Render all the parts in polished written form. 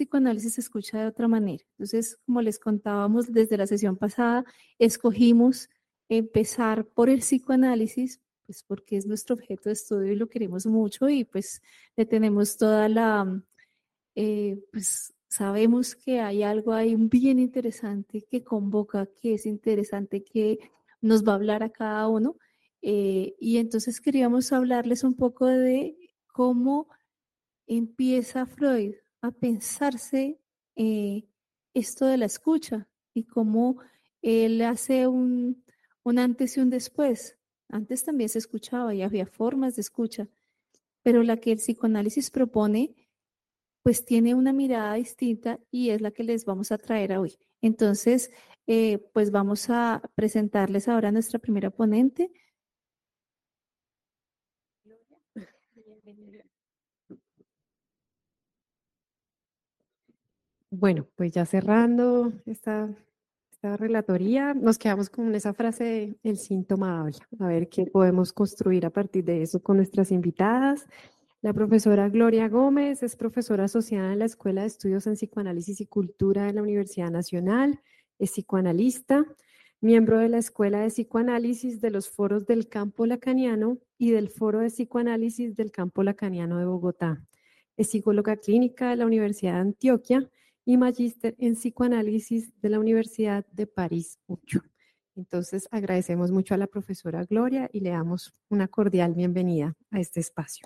psicoanálisis se escucha de otra manera. Entonces, como les contábamos desde la sesión pasada, escogimos empezar por el psicoanálisis, pues porque es nuestro objeto de estudio y lo queremos mucho y pues le tenemos toda la, pues sabemos que hay algo ahí bien interesante que convoca, que es interesante, que nos va a hablar a cada uno. Y entonces queríamos hablarles un poco de cómo empieza Freud a pensarse eh, esto de la escucha y cómo él hace un antes y un después. Antes también se escuchaba y había formas de escucha, pero la que el psicoanálisis propone, pues tiene una mirada distinta y es la que les vamos a traer hoy. Entonces, pues vamos a presentarles ahora a nuestra primera ponente. Bueno, pues ya cerrando esta relatoría, nos quedamos con esa frase de el síntoma habla. A ver qué podemos construir a partir de eso con nuestras invitadas. La profesora Gloria Gómez es profesora asociada en la Escuela de Estudios en Psicoanálisis y Cultura de la Universidad Nacional, es psicoanalista, miembro de la Escuela de Psicoanálisis de los Foros del Campo Lacaniano y del Foro de Psicoanálisis del Campo Lacaniano de Bogotá. Es psicóloga clínica de la Universidad de Antioquia y magíster en psicoanálisis de la Universidad de París 8. Entonces, agradecemos mucho a la profesora Gloria y le damos una cordial bienvenida a este espacio.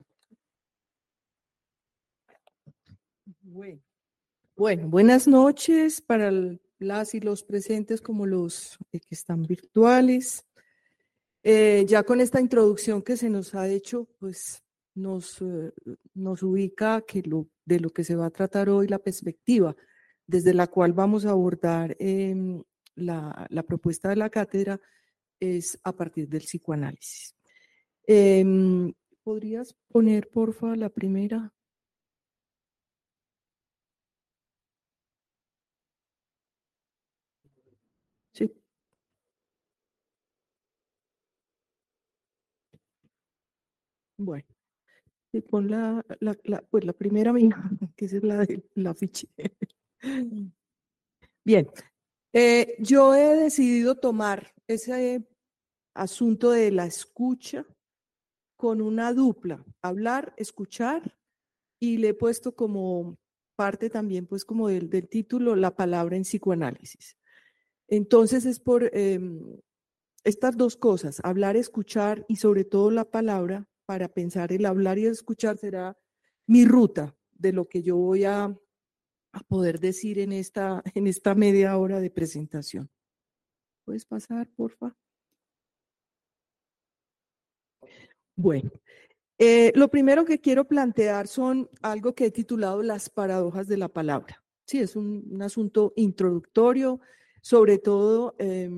Bueno, buenas noches para las y los presentes como los que están virtuales. Ya con esta introducción que se nos ha hecho, pues nos ubica de lo que se va a tratar hoy, la perspectiva desde la cual vamos a abordar la propuesta de la cátedra es a partir del psicoanálisis. ¿Podrías poner, porfa, la primera? Sí. Bueno, y pon pues la primera mía, que es la de la ficha. Bien, yo he decidido tomar ese asunto de la escucha con una dupla, hablar, escuchar, y le he puesto como parte también, pues como del título, la palabra en psicoanálisis. Entonces es por estas dos cosas, hablar, escuchar y sobre todo la palabra, para pensar el hablar y el escuchar será mi ruta de lo que yo voy a poder decir en esta media hora de presentación. ¿Puedes pasar, porfa? Bueno, lo primero que quiero plantear son algo que he titulado las paradojas de la palabra. Sí, es un asunto introductorio, sobre todo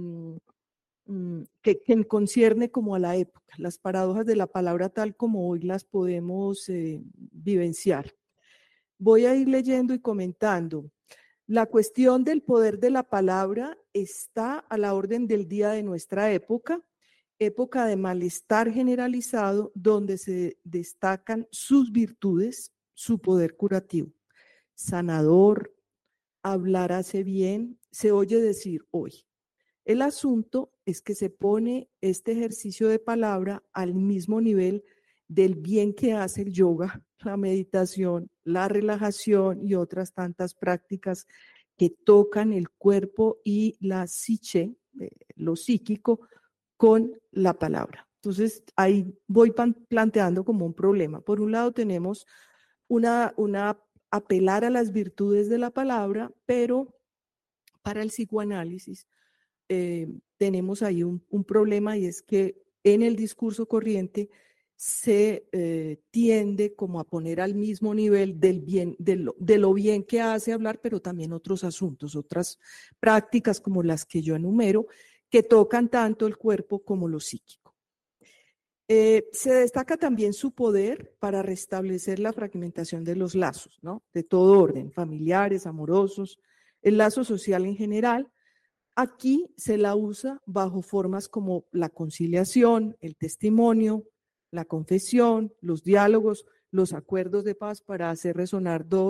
que concierne como a la época, las paradojas de la palabra tal como hoy las podemos vivenciar. Voy a ir leyendo y comentando. La cuestión del poder de la palabra está a la orden del día de nuestra época, época de malestar generalizado, donde se destacan sus virtudes, su poder curativo. Sanador, hablar hace bien, se oye decir hoy. El asunto es que se pone este ejercicio de palabra al mismo nivel del bien que hace el yoga, la meditación, la relajación y otras tantas prácticas que tocan el cuerpo y la psique, lo psíquico, con la palabra. Entonces, ahí voy planteando como un problema. Por un lado tenemos una apelar a las virtudes de la palabra, pero para el psicoanálisis tenemos ahí un problema, y es que en el discurso corriente se tiende como a poner al mismo nivel del bien, de lo bien que hace hablar, pero también otros asuntos, otras prácticas como las que yo enumero, que tocan tanto el cuerpo como lo psíquico. Se destaca también su poder para restablecer la fragmentación de los lazos, ¿no? De todo orden, familiares, amorosos, el lazo social en general. Aquí se la usa bajo formas como la conciliación, el testimonio, la confesión, los diálogos, los acuerdos de paz para hacer resonar dos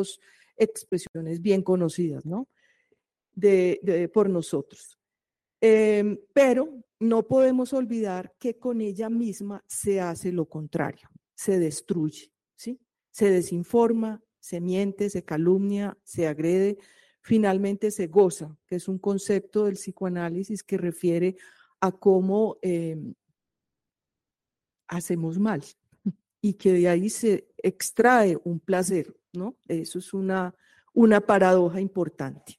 expresiones bien conocidas, ¿no? Por nosotros. Pero no podemos olvidar que con ella misma se hace lo contrario, se destruye, ¿sí? Se desinforma, se miente, se calumnia, se agrede, finalmente se goza, que es un concepto del psicoanálisis que refiere a cómo hacemos mal y que de ahí se extrae un placer, ¿no? Eso es una paradoja importante.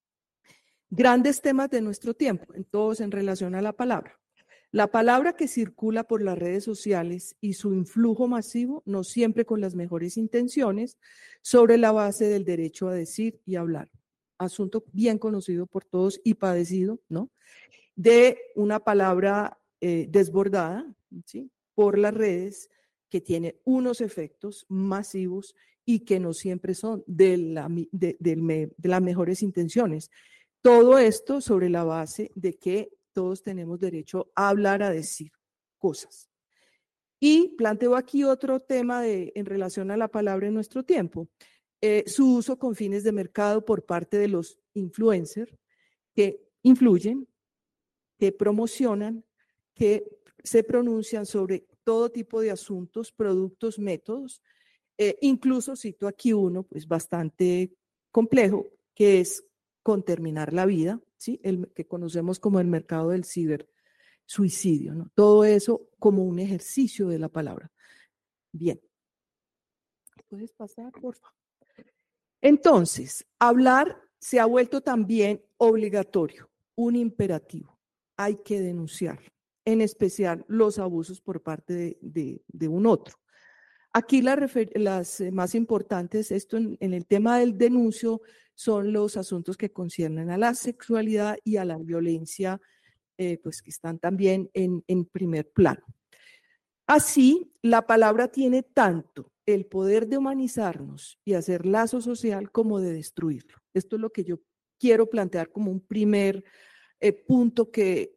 Grandes temas de nuestro tiempo, todos en relación a la palabra. La palabra que circula por las redes sociales y su influjo masivo, no siempre con las mejores intenciones, sobre la base del derecho a decir y hablar. Asunto bien conocido por todos y padecido, ¿no? De una palabra desbordada, ¿sí? Por las redes, que tiene unos efectos masivos y que no siempre son de las mejores intenciones. Todo esto sobre la base de que todos tenemos derecho a hablar, a decir cosas. Y planteo aquí otro tema en relación a la palabra en nuestro tiempo. Su uso con fines de mercado por parte de los influencers que influyen, que promocionan, que se pronuncian sobre todo tipo de asuntos, productos, métodos. Incluso cito aquí uno pues bastante complejo, que es con terminar la vida, ¿sí? El que conocemos como el mercado del cibersuicidio, ¿no? Todo eso como un ejercicio de la palabra. Bien. ¿Puedes pasar, por favor? Entonces, hablar se ha vuelto también obligatorio, un imperativo. Hay que denunciar, en especial los abusos por parte de un otro. Aquí las más importantes, esto en el tema del denuncio, son los asuntos que conciernen a la sexualidad y a la violencia, pues que están también en primer plano. Así, la palabra tiene tanto el poder de humanizarnos y hacer lazo social como de destruirlo. Esto es lo que yo quiero plantear como un primer punto que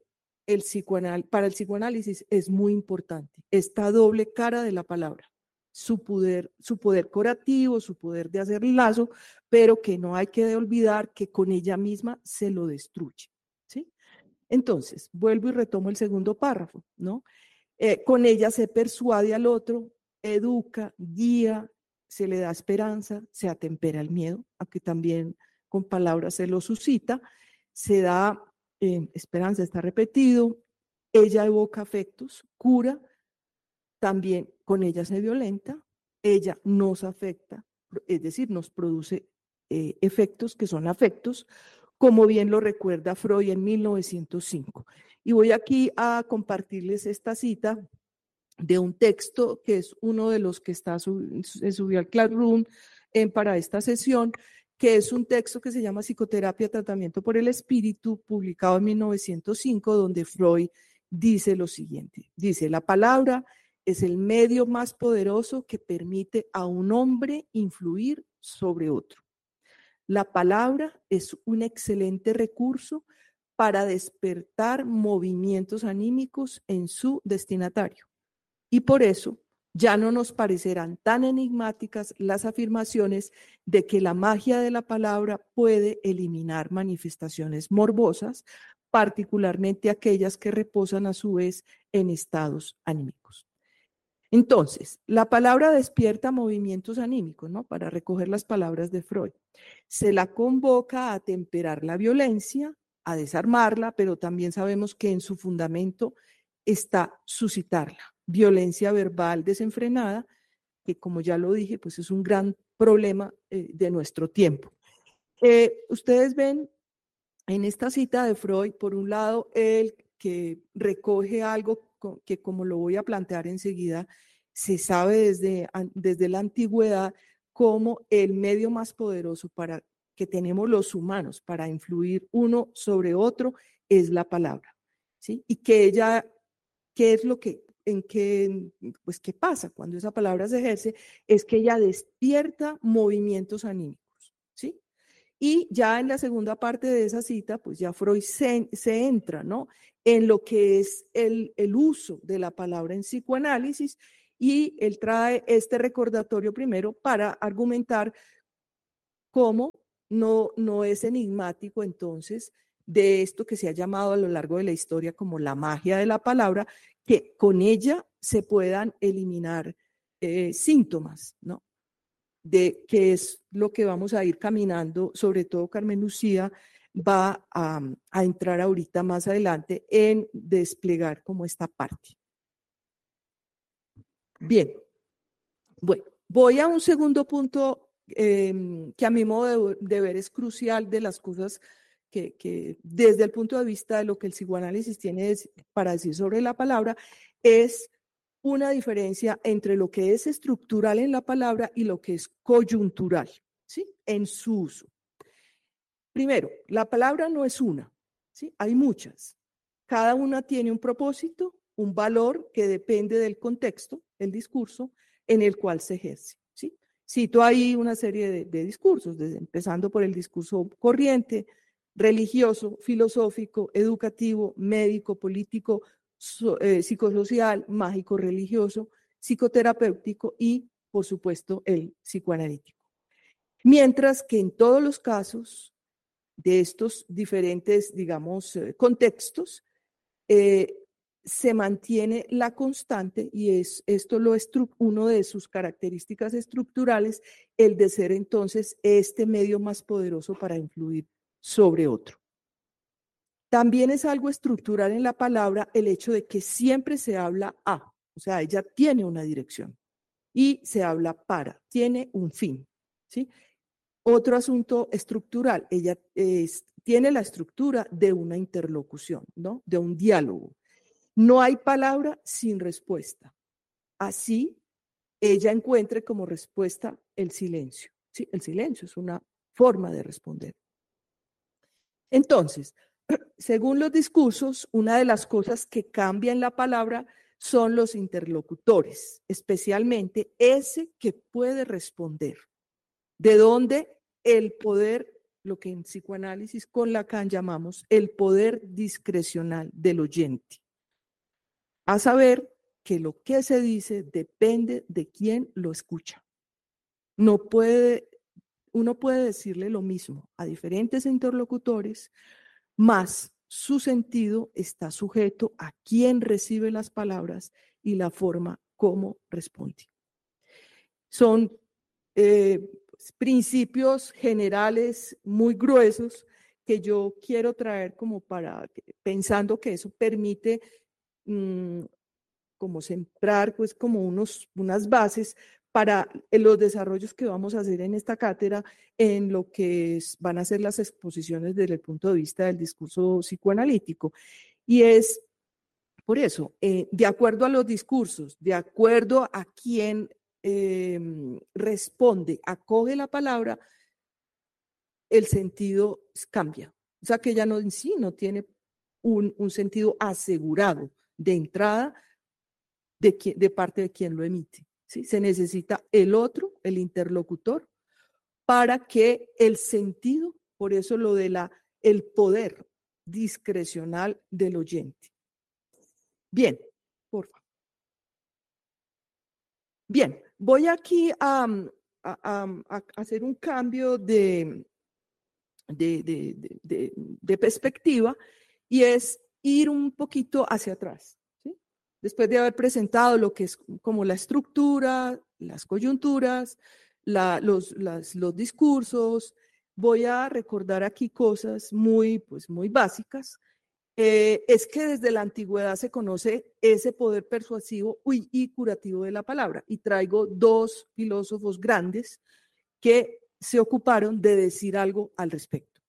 para el psicoanálisis es muy importante. Esta doble cara de la palabra. Su poder curativo, su poder de hacer lazo, pero que no hay que olvidar que con ella misma se lo destruye, ¿sí? Entonces, vuelvo y retomo el segundo párrafo, ¿no? Con ella se persuade al otro, educa, guía, se le da esperanza, se atempera el miedo, aunque también con palabras se lo suscita, se da esperanza, está repetido, ella evoca afectos, cura, también con ella se violenta, ella nos afecta, es decir, nos produce efectos que son afectos, como bien lo recuerda Freud en 1905. Y voy aquí a compartirles esta cita de un texto que es uno de los que se subió al Classroom para esta sesión, que es un texto que se llama Psicoterapia, Tratamiento por el Espíritu, publicado en 1905, donde Freud dice lo siguiente. Dice, la palabra es el medio más poderoso que permite a un hombre influir sobre otro. La palabra es un excelente recurso para despertar movimientos anímicos en su destinatario. Y por eso ya no nos parecerán tan enigmáticas las afirmaciones de que la magia de la palabra puede eliminar manifestaciones morbosas, particularmente aquellas que reposan a su vez en estados anímicos. Entonces, la palabra despierta movimientos anímicos, ¿no? Para recoger las palabras de Freud. Se la convoca a temperar la violencia, a desarmarla, pero también sabemos que en su fundamento está suscitarla. Violencia verbal desenfrenada, que como ya lo dije, pues es un gran problema de nuestro tiempo. Ustedes ven en esta cita de Freud, por un lado, él que recoge algo que, como lo voy a plantear enseguida, se sabe desde la antigüedad como el medio más poderoso que tenemos los humanos para influir uno sobre otro es la palabra, ¿sí? Y que ella, ¿qué es lo que, pues qué pasa cuando esa palabra se ejerce? Es que ella despierta movimientos anímicos, ¿sí? Y ya en la segunda parte de esa cita, pues ya Freud se entra, ¿no? En lo que es el uso de la palabra en psicoanálisis, y él trae este recordatorio primero para argumentar cómo no es enigmático entonces de esto que se ha llamado a lo largo de la historia como la magia de la palabra, que con ella se puedan eliminar síntomas, ¿no? De qué es lo que vamos a ir caminando, sobre todo Carmen Lucía va a entrar ahorita más adelante en desplegar como esta parte. Bien, bueno, voy a un segundo punto que a mi modo de ver es crucial de las cosas que desde el punto de vista de lo que el psicoanálisis tiene para decir sobre la palabra, es una diferencia entre lo que es estructural en la palabra y lo que es coyuntural, ¿sí? En su uso. Primero, la palabra no es una, ¿sí? Hay muchas. Cada una tiene un propósito, un valor que depende del contexto, el discurso en el cual se ejerce, ¿sí? Cito ahí una serie de discursos, empezando por el discurso corriente, religioso, filosófico, educativo, médico, político, psicosocial, mágico, religioso, psicoterapéutico y, por supuesto, el psicoanalítico. Mientras que en todos los casos de estos diferentes, digamos, contextos, se mantiene la constante y esto uno de sus características estructurales, el de ser entonces este medio más poderoso para influir sobre otro. También es algo estructural en la palabra el hecho de que siempre se habla a, o sea, ella tiene una dirección y se habla para, tiene un fin, ¿sí? Otro asunto estructural, ella tiene la estructura de una interlocución, ¿no? De un diálogo. No hay palabra sin respuesta. Así, ella encuentre como respuesta el silencio, ¿sí? El silencio es una forma de responder. Entonces, según los discursos, una de las cosas que cambia en la palabra son los interlocutores, especialmente ese que puede responder, de donde el poder, lo que en psicoanálisis con Lacan llamamos el poder discrecional del oyente, a saber que lo que se dice depende de quién lo escucha. Uno puede decirle lo mismo a diferentes interlocutores, más su sentido está sujeto a quién recibe las palabras y la forma como responde. Son principios generales muy gruesos que yo quiero traer como pensando que eso permite como centrar pues como unas bases para los desarrollos que vamos a hacer en esta cátedra en lo que van a ser las exposiciones desde el punto de vista del discurso psicoanalítico. Y es por eso, de acuerdo a los discursos, de acuerdo a quién responde, acoge la palabra, el sentido cambia. O sea que ella en sí no tiene un sentido asegurado de entrada de parte de quien lo emite, ¿sí? Se necesita el otro, el interlocutor, para que el sentido, por eso lo de el poder discrecional del oyente. Bien, por favor. Bien, voy aquí a hacer un cambio de perspectiva y es ir un poquito hacia atrás. ¿Sí? Después de haber presentado lo que es como la estructura, las coyunturas, los discursos, voy a recordar aquí cosas muy básicas. Es que desde la antigüedad se conoce ese poder persuasivo y curativo de la palabra. Y traigo dos filósofos grandes que se ocuparon de decir algo al respecto.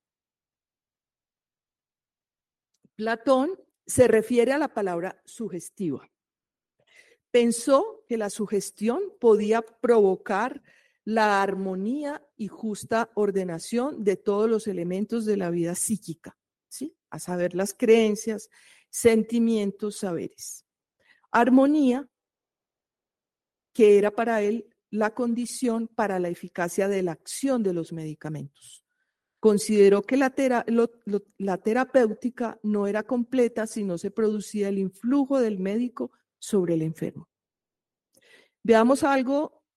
Platón se refiere a la palabra sugestiva. Pensó que la sugestión podía provocar la armonía y justa ordenación de todos los elementos de la vida psíquica, ¿sí? A saber, las creencias, sentimientos, saberes. Armonía, que era para él la condición para la eficacia de la acción de los medicamentos. Consideró que la terapéutica no era completa si no se producía el influjo del médico sobre el enfermo. Veamos algo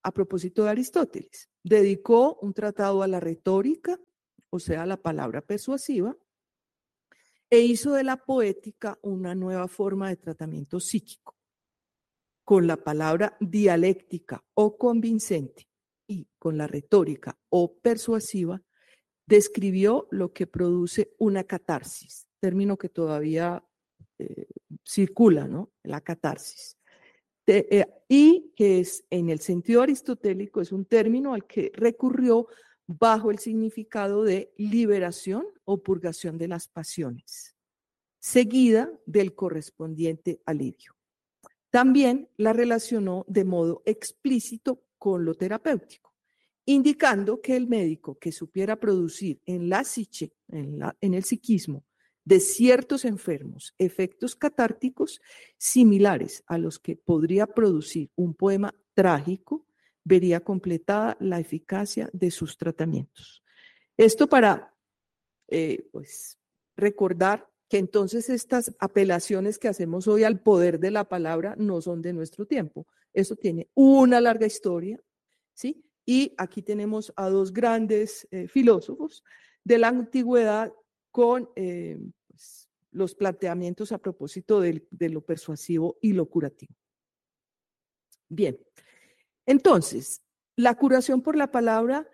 a propósito de Aristóteles. Dedicó un tratado a la retórica, o sea, a la palabra persuasiva, e hizo de la poética una nueva forma de tratamiento psíquico, con la palabra dialéctica o convincente y con la retórica o persuasiva, describió lo que produce una catarsis, término que todavía circula, ¿no? La catarsis. Y que es, en el sentido aristotélico, es un término al que recurrió bajo el significado de liberación o purgación de las pasiones, seguida del correspondiente alivio. También la relacionó de modo explícito con lo terapéutico, indicando que el médico que supiera producir en la psique, en el psiquismo de ciertos enfermos efectos catárticos similares a los que podría producir un poema trágico, vería completada la eficacia de sus tratamientos. Esto para pues, recordar que entonces estas apelaciones que hacemos hoy al poder de la palabra no son de nuestro tiempo. Eso tiene una larga historia, ¿sí? Y aquí tenemos a dos grandes filósofos de la antigüedad con pues, los planteamientos a propósito de lo persuasivo y lo curativo. Bien, entonces, la curación por la palabra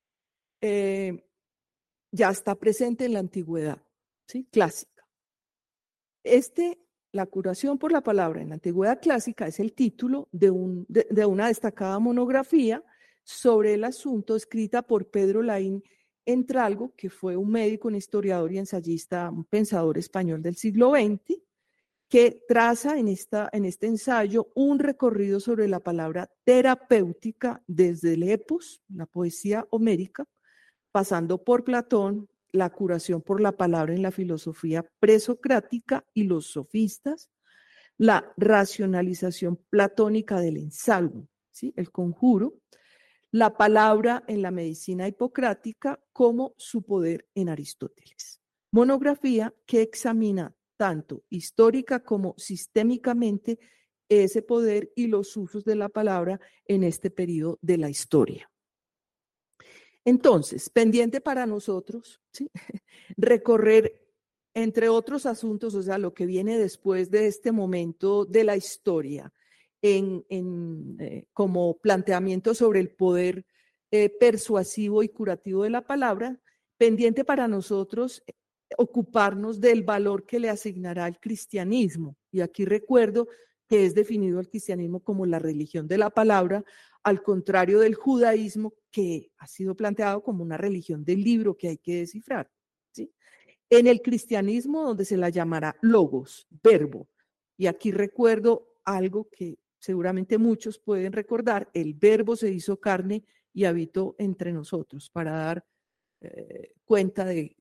ya está presente en la antigüedad, ¿sí? Clásica. La curación por la palabra en la antigüedad clásica es el título de una destacada monografía sobre el asunto escrita por Pedro Laín Entralgo, que fue un médico, un historiador y ensayista, un pensador español del siglo XX, que traza en este ensayo un recorrido sobre la palabra terapéutica desde el epos, la poesía homérica, pasando por Platón, la curación por la palabra en la filosofía presocrática y los sofistas, la racionalización platónica del ensalmo, ¿sí? El conjuro, la palabra en la medicina hipocrática como su poder en Aristóteles. Monografía que examina tanto histórica como sistémicamente ese poder y los usos de la palabra en este periodo de la historia. Entonces, pendiente para nosotros, ¿sí? Recorrer, entre otros asuntos, o sea, lo que viene después de este momento de la historia, como planteamiento sobre el poder persuasivo y curativo de la palabra, pendiente para nosotros ocuparnos del valor que le asignará el cristianismo. Y aquí recuerdo que es definido el cristianismo como la religión de la palabra, al contrario del judaísmo, que ha sido planteado como una religión del libro que hay que descifrar, ¿sí? En el cristianismo, donde se la llamará logos, verbo. Y aquí recuerdo algo que seguramente muchos pueden recordar: el verbo se hizo carne y habitó entre nosotros, para dar cuenta de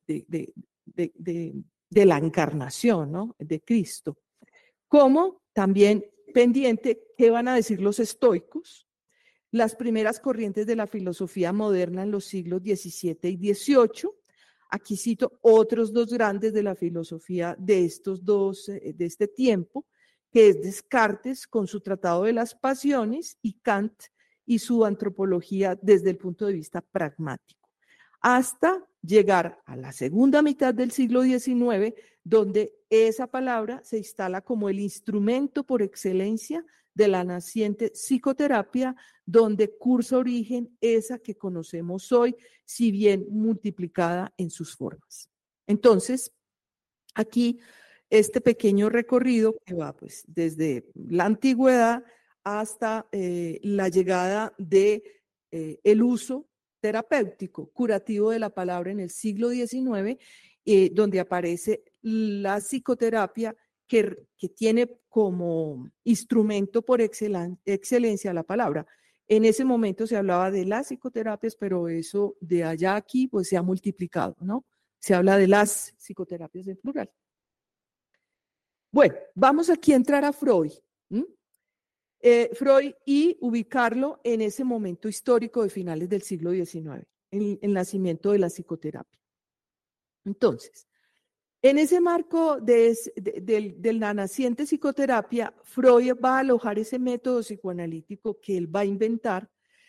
la encarnación, ¿no? De Cristo. Como también pendiente, ¿qué van a decir los estoicos? Las primeras corrientes de la filosofía moderna en los siglos XVII y XVIII. Aquí cito otros dos grandes de la filosofía de este tiempo, que es Descartes con su Tratado de las Pasiones y Kant y su antropología desde el punto de vista pragmático, hasta llegar a la segunda mitad del siglo XIX, donde esa palabra se instala como el instrumento por excelencia de la naciente psicoterapia, donde cursa origen esa que conocemos hoy, si bien multiplicada en sus formas. Entonces, aquí este pequeño recorrido que va pues desde la antigüedad hasta la llegada de el uso terapéutico, curativo de la palabra en el siglo XIX, donde aparece la psicoterapia que tiene como instrumento por excelencia la palabra. En ese momento se hablaba de las psicoterapias, pero eso de allá a aquí pues se ha multiplicado, ¿no? Se habla de las psicoterapias en plural. Bueno, vamos aquí a entrar a Freud. Freud y ubicarlo en ese momento histórico de finales del siglo XIX, el nacimiento de la psicoterapia. Entonces, en ese marco de la naciente psicoterapia, Freud va a alojar ese método psicoanalítico que él va a inventar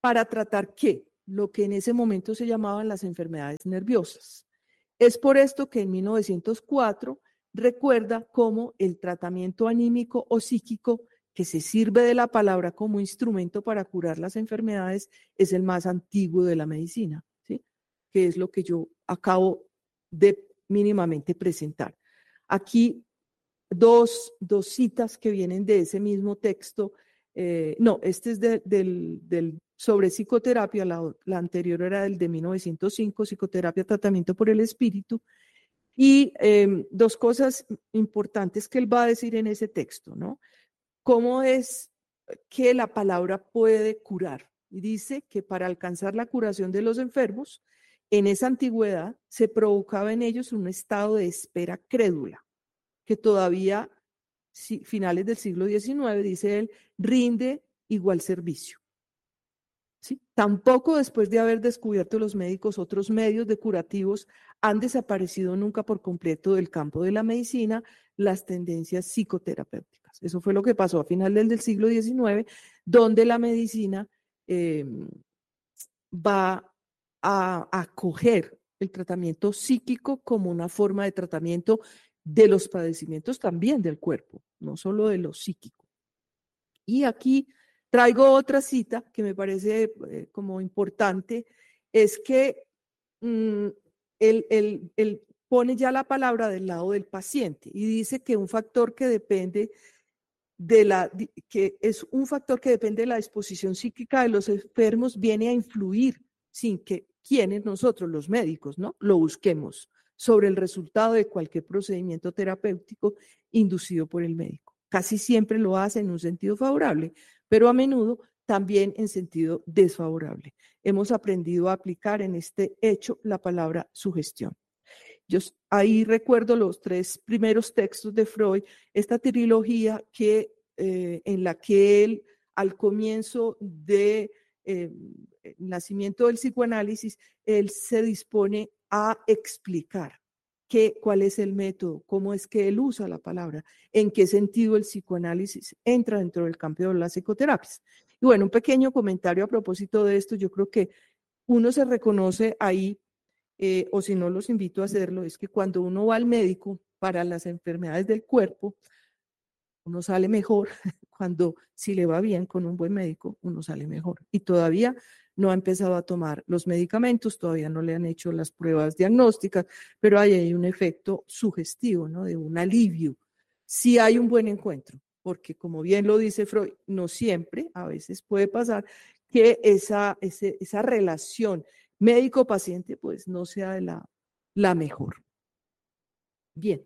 para tratar ¿qué? Lo que en ese momento se llamaban las enfermedades nerviosas. Es por esto que en 1904 recuerda cómo el tratamiento anímico o psíquico que se sirve de la palabra como instrumento para curar las enfermedades es el más antiguo de la medicina, ¿sí? Que es lo que yo acabo de mínimamente presentar. Aquí dos citas que vienen de ese mismo texto. No, este es del sobre psicoterapia, la anterior era del de 1905, psicoterapia, tratamiento por el espíritu. Y dos cosas importantes que él va a decir en ese texto, ¿no? ¿Cómo es que la palabra puede curar? Y dice que para alcanzar la curación de los enfermos, en esa antigüedad se provocaba en ellos un estado de espera crédula, que todavía, finales del siglo XIX, dice él, rinde igual servicio. ¿Sí? Tampoco después de haber descubierto los médicos otros medios de curativos han desaparecido nunca por completo del campo de la medicina las tendencias psicoterapéuticas. Eso fue lo que pasó a finales del siglo XIX, donde la medicina va a acoger el tratamiento psíquico como una forma de tratamiento de los padecimientos también del cuerpo, no solo de lo psíquico. Y aquí traigo otra cita que me parece como importante, es que él pone ya la palabra del lado del paciente y dice que un factor que depende que es un factor que depende de la disposición psíquica de los enfermos, viene a influir sin que quienes nosotros, los médicos, ¿no? Lo busquemos sobre el resultado de cualquier procedimiento terapéutico inducido por el médico. Casi siempre lo hace en un sentido favorable, pero a menudo también en sentido desfavorable. Hemos aprendido a aplicar en este hecho la palabra sugestión. Yo ahí recuerdo los 3 primeros textos de Freud, esta trilogía en la que él, al comienzo del nacimiento del psicoanálisis, él se dispone a explicar cuál es el método, cómo es que él usa la palabra, en qué sentido el psicoanálisis entra dentro del campo de las psicoterapias. Y bueno, un pequeño comentario a propósito de esto, yo creo que uno se reconoce ahí, o si no los invito a hacerlo, es que cuando uno va al médico para las enfermedades del cuerpo, uno sale mejor. Cuando si le va bien con un buen médico, uno sale mejor. Y todavía no ha empezado a tomar los medicamentos, todavía no le han hecho las pruebas diagnósticas, pero ahí hay un efecto sugestivo, ¿no? De un alivio. Si hay un buen encuentro, porque como bien lo dice Freud, no siempre, a veces puede pasar que esa relación médico-paciente pues no sea de la mejor. Bien,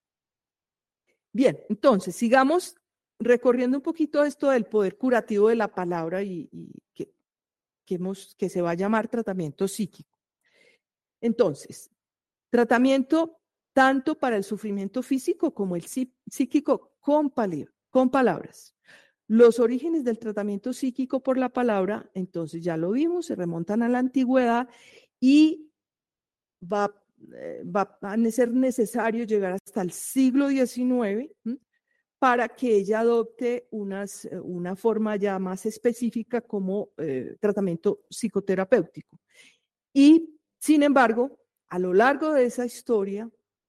entonces sigamos recorriendo un poquito esto del poder curativo de la palabra y que se va a llamar tratamiento psíquico. Entonces, tratamiento tanto para el sufrimiento físico como el psíquico con palabras. Los orígenes del tratamiento psíquico por la palabra, entonces ya lo vimos, se remontan a la antigüedad y va a ser necesario llegar hasta el siglo XIX para que ella adopte una forma ya más específica como tratamiento psicoterapéutico. Y, sin embargo, a lo largo de esa historia,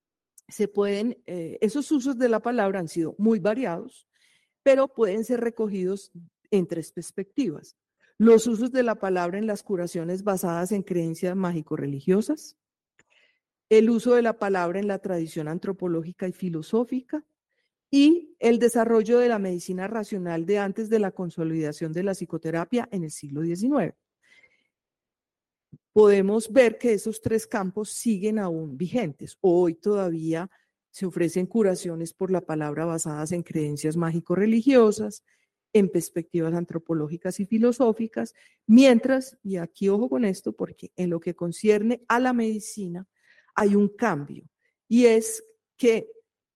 esos usos de la palabra han sido muy variados, pero pueden ser recogidos en 3 perspectivas. Los usos de la palabra en las curaciones basadas en creencias mágico-religiosas, el uso de la palabra en la tradición antropológica y filosófica, y el desarrollo de la medicina racional de antes de la consolidación de la psicoterapia en el siglo XIX. Podemos ver que esos 3 campos siguen aún vigentes. Hoy todavía se ofrecen curaciones por la palabra basadas en creencias mágico-religiosas, en perspectivas antropológicas y filosóficas, mientras, y aquí ojo con esto, porque en lo que concierne a la medicina hay un cambio, y es que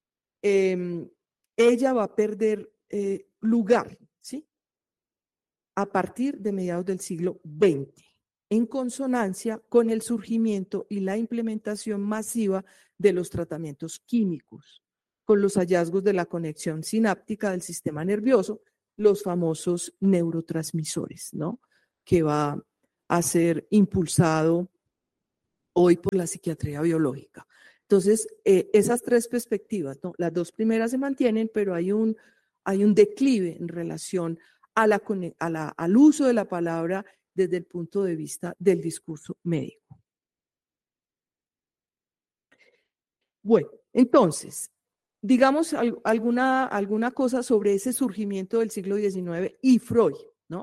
ella va a perder lugar, ¿sí? A partir de mediados del siglo XX, en consonancia con el surgimiento y la implementación masiva de los tratamientos químicos, con los hallazgos de la conexión sináptica del sistema nervioso, los famosos neurotransmisores, ¿no? que va a ser impulsado hoy por la psiquiatría biológica. Entonces, esas tres perspectivas, ¿no? Las dos primeras se mantienen, pero hay un declive en relación al uso de la palabra desde el punto de vista del discurso médico. Bueno, entonces, digamos alguna cosa sobre ese surgimiento del siglo XIX y Freud, ¿no?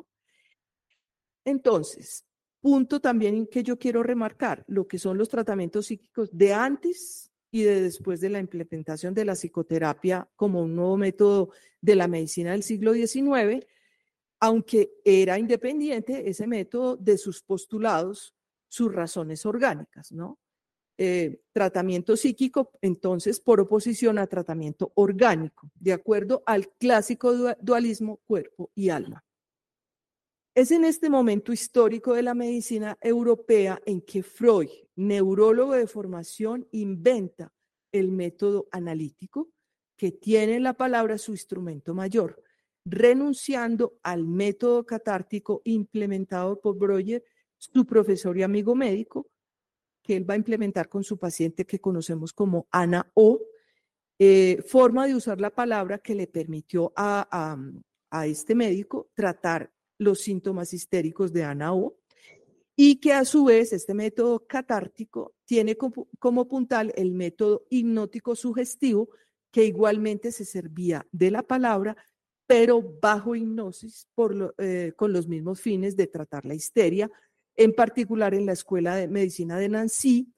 Entonces, punto también que yo quiero remarcar, lo que son los tratamientos psíquicos de antes y de después de la implementación de la psicoterapia como un nuevo método de la medicina del siglo XIX, aunque era independiente ese método de sus postulados, sus razones orgánicas, ¿no? Tratamiento psíquico, entonces, por oposición a tratamiento orgánico, de acuerdo al clásico dualismo cuerpo y alma. Es en este momento histórico de la medicina europea en que Freud, neurólogo de formación, inventa el método analítico, que tiene en la palabra su instrumento mayor, renunciando al método catártico implementado por Breuer, su profesor y amigo médico, que él va a implementar con su paciente que conocemos como Ana O, forma de usar la palabra que le permitió a este médico tratar los síntomas histéricos de Ana O, y que a su vez este método catártico tiene como puntal el método hipnótico sugestivo, que igualmente se servía de la palabra, pero bajo hipnosis con los mismos fines de tratar la histeria, en particular en la Escuela de Medicina de Nancy,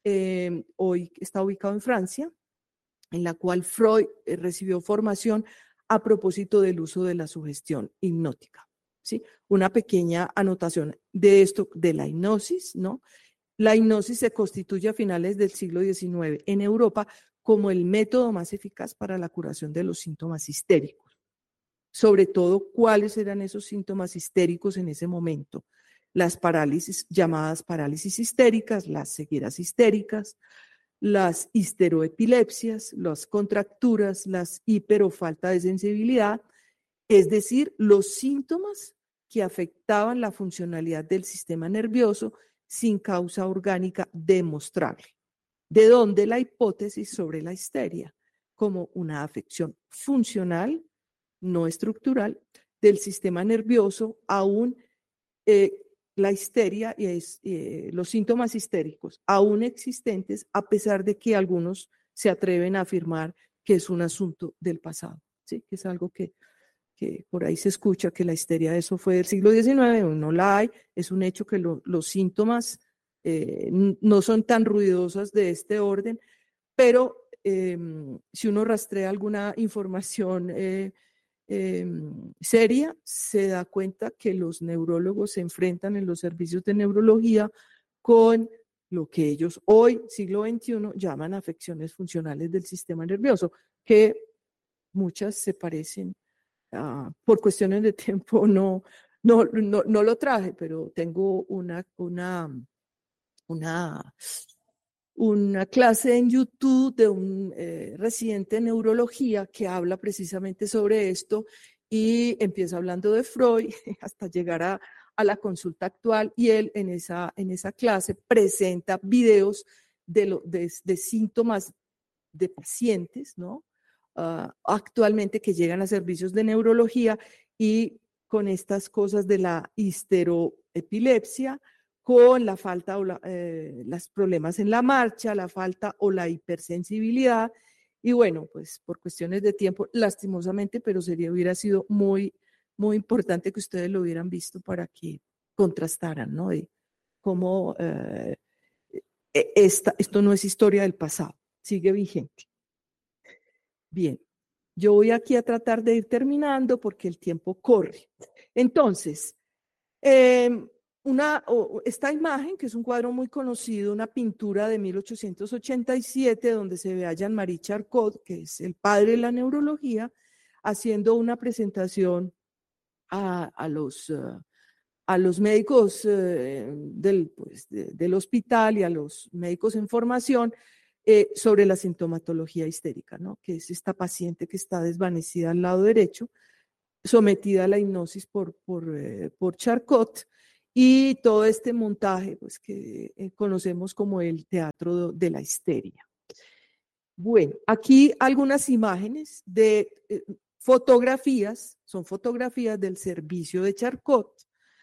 hoy está ubicado en Francia, en la cual Freud recibió formación a propósito del uso de la sugestión hipnótica. ¿Sí? Una pequeña anotación de esto, de la hipnosis, ¿no? La hipnosis se constituye a finales del siglo XIX en Europa como el método más eficaz para la curación de los síntomas histéricos. Sobre todo, ¿cuáles eran esos síntomas histéricos en ese momento? Las parálisis, llamadas parálisis histéricas, las cegueras histéricas, las histeroepilepsias, las contracturas, las hiper o falta de sensibilidad, es decir, los síntomas que afectaban la funcionalidad del sistema nervioso sin causa orgánica demostrable. De donde la hipótesis sobre la histeria como una afección funcional, no estructural, del sistema nervioso, aún la histeria y los síntomas histéricos aún existentes, a pesar de que algunos se atreven a afirmar que es un asunto del pasado, ¿sí? Que es algo que por ahí se escucha que la histeria, eso fue del siglo XIX, no la hay, es un hecho que los síntomas no son tan ruidosos de este orden, pero si uno rastrea alguna información seria, se da cuenta que los neurólogos se enfrentan en los servicios de neurología con lo que ellos hoy, siglo XXI, llaman afecciones funcionales del sistema nervioso, que muchas se parecen. Por cuestiones de tiempo no lo traje, pero tengo una clase en YouTube de un residente en neurología que habla precisamente sobre esto y empieza hablando de Freud hasta llegar a la consulta actual, y él en esa clase presenta videos de síntomas de pacientes, ¿no? Actualmente que llegan a servicios de neurología y con estas cosas de la histeroepilepsia, con la falta o los problemas en la marcha, la falta o la hipersensibilidad. Y bueno, pues por cuestiones de tiempo, lastimosamente, pero hubiera sido muy, muy importante que ustedes lo hubieran visto para que contrastaran, ¿no? De cómo esto no es historia del pasado, sigue vigente. Bien, yo voy aquí a tratar de ir terminando porque el tiempo corre. Entonces, esta imagen, que es un cuadro muy conocido, una pintura de 1887, donde se ve a Jean-Marie Charcot, que es el padre de la neurología, haciendo una presentación a los médicos del hospital y a los médicos en formación sobre la sintomatología histérica, ¿no? Que es esta paciente que está desvanecida al lado derecho, sometida a la hipnosis por Charcot, y todo este montaje pues, que conocemos como el teatro de la histeria. Bueno, aquí algunas imágenes de fotografías, son fotografías del servicio de Charcot.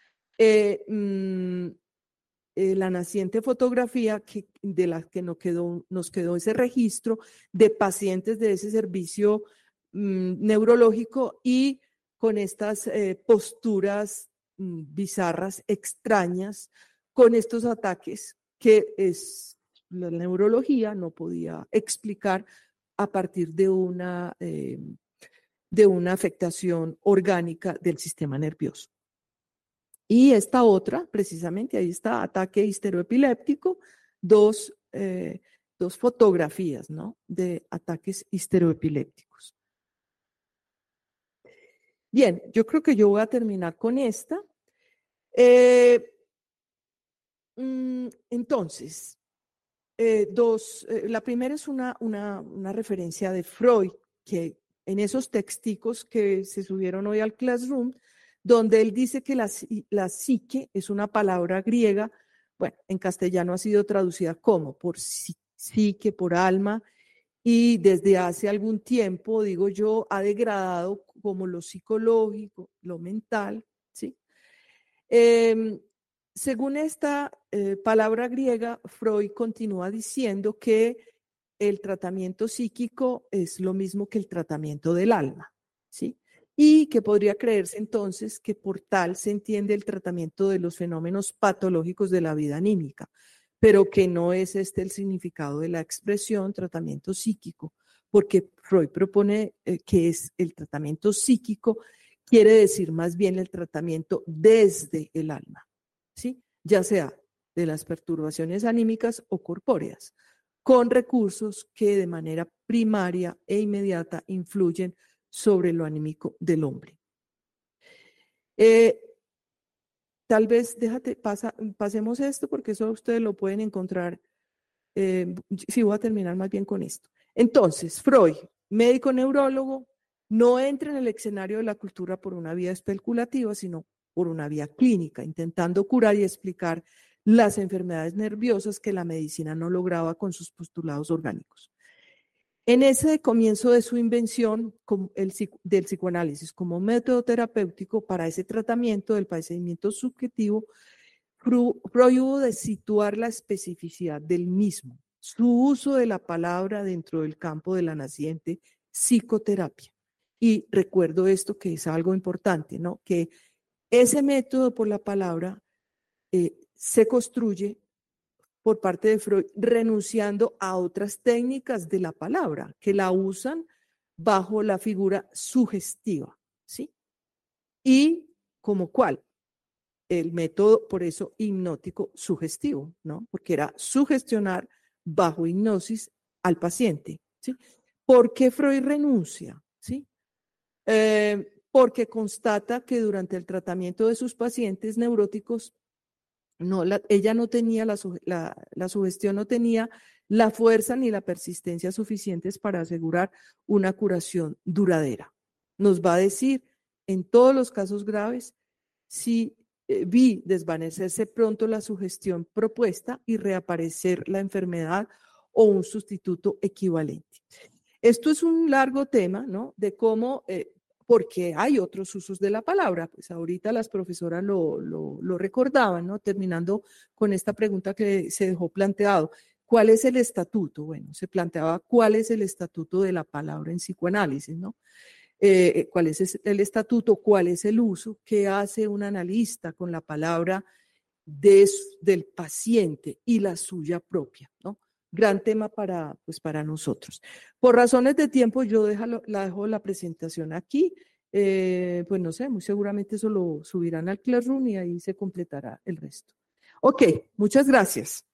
La naciente fotografía de la que nos quedó ese registro de pacientes de ese servicio neurológico y con estas posturas bizarras, extrañas, con estos ataques que la neurología no podía explicar a partir de una afectación orgánica del sistema nervioso. Y esta otra, precisamente, ahí está, ataque histeroepiléptico, dos fotografías, ¿no?, de ataques histeroepilépticos. Bien, yo creo que yo voy a terminar con esta. Entonces, la primera es una referencia de Freud, que en esos texticos que se subieron hoy al Classroom, donde él dice que la psique es una palabra griega, bueno, en castellano ha sido traducida como por psique, por alma, y desde hace algún tiempo, digo yo, ha degradado como lo psicológico, lo mental, ¿sí? Según esta palabra griega, Freud continúa diciendo que el tratamiento psíquico es lo mismo que el tratamiento del alma, ¿sí? Y que podría creerse entonces que por tal se entiende el tratamiento de los fenómenos patológicos de la vida anímica, pero que no es este el significado de la expresión tratamiento psíquico, porque Freud propone que es el tratamiento psíquico, quiere decir más bien el tratamiento desde el alma, ¿sí? Ya sea de las perturbaciones anímicas o corpóreas, con recursos que de manera primaria e inmediata influyen sobre lo anímico del hombre. Tal vez, pasemos esto porque eso ustedes lo pueden encontrar. Sí, voy a terminar más bien con esto. Entonces, Freud, médico neurólogo, no entra en el escenario de la cultura por una vía especulativa, sino por una vía clínica, intentando curar y explicar las enfermedades nerviosas que la medicina no lograba con sus postulados orgánicos. En ese comienzo de su invención del psicoanálisis como método terapéutico para ese tratamiento del padecimiento subjetivo, Freud hubo de situar la especificidad del mismo, su uso de la palabra dentro del campo de la naciente psicoterapia. Y recuerdo esto que es algo importante, ¿no? Que ese método por la palabra se construye por parte de Freud, renunciando a otras técnicas de la palabra que la usan bajo la figura sugestiva, ¿sí? Y como cuál, el método, por eso, hipnótico sugestivo, ¿no? Porque era sugestionar bajo hipnosis al paciente, ¿sí? ¿Por qué Freud renuncia? ¿Sí? Porque constata que durante el tratamiento de sus pacientes neuróticos, ella no tenía la sugestión, no tenía la fuerza ni la persistencia suficientes para asegurar una curación duradera. Nos va a decir, en todos los casos graves, si vi desvanecerse pronto la sugestión propuesta y reaparecer la enfermedad o un sustituto equivalente. Esto es un largo tema, ¿no? De cómo, porque hay otros usos de la palabra. Pues ahorita las profesoras lo recordaban, ¿no? Terminando con esta pregunta que se dejó planteado. ¿Cuál es el estatuto? Bueno, se planteaba cuál es el estatuto de la palabra en psicoanálisis, ¿no? ¿Cuál es el estatuto? ¿Cuál es el uso? ¿Qué hace un analista con la palabra del paciente y la suya propia, ¿no? Gran tema para nosotros. Por razones de tiempo, yo dejo la presentación aquí. Pues no sé, muy seguramente eso lo subirán al Classroom y ahí se completará el resto. Ok, muchas gracias.